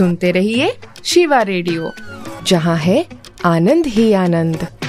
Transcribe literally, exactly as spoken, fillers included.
सुनते रहिए शिवा रेडियो, जहाँ है आनंद ही आनंद।